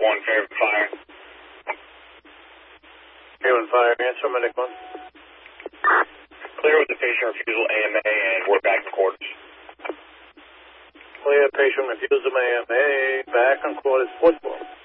1, Fairhaven Fire. Fairhaven Fire, answer, medic 1. Clear with the patient refusal AMA, and we're back in quarters. Clear, patient refusal AMA, back in quarters, football.